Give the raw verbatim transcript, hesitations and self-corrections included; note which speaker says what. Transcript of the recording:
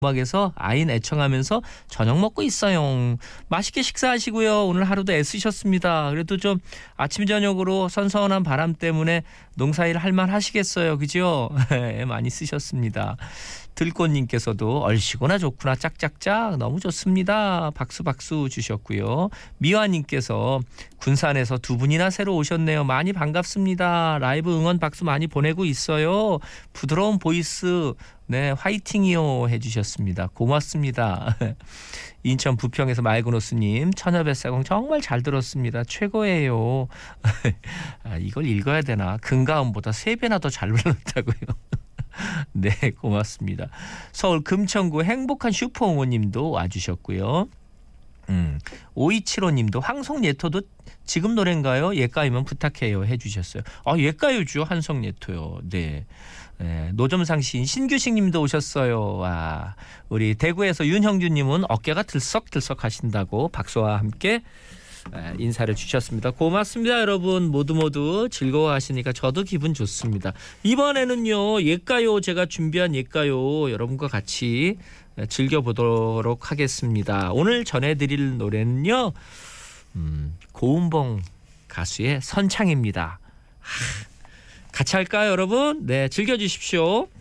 Speaker 1: 음악에서 아인 애청하면서 저녁 먹고 있어요. 맛있게 식사하시고요. 오늘 하루도 애쓰셨습니다. 그래도 좀 아침 저녁으로 선선한 바람 때문에 농사일 할만 하시겠어요. 그죠? 많이 쓰셨습니다. 들꽃님께서도 얼씨구나 좋구나 짝짝짝 너무 좋습니다. 박수 박수 주셨고요. 미화님께서 군산에서 두 분이나 새로 오셨네요. 많이 반갑습니다. 라이브 응원 박수 많이 보내고 있어요. 부드러운 보이스 네 화이팅이요 해주셨습니다. 고맙습니다. 인천 부평에서 말그노스님 처녀뱃사공 정말 잘 들었습니다. 최고예요. 아, 이걸 읽어야 되나? 근가음보다 세 배나 더 잘 불렀다고요. 네, 고맙습니다. 서울 금천구 행복한 슈퍼어머님도 와주셨고요. 음, 오이칠오님도 황송예토도 지금 노래인가요? 예가이면 부탁해요 해주셨어요. 아, 예가요죠. 한성예토요. 네. 네, 노점상 시인 신규식님도 오셨어요. 와, 우리 대구에서 윤형준님은 어깨가 들썩들썩 하신다고 박수와 함께 인사를 주셨습니다. 고맙습니다. 여러분 모두 모두 즐거워하시니까 저도 기분 좋습니다. 이번에는요 옛가요 제가 준비한 옛가요 여러분과 같이 즐겨보도록 하겠습니다. 오늘 전해드릴 노래는요 음, 고은봉 가수의 선창입니다. 하, 같이 할까요 여러분? 네, 즐겨주십시오.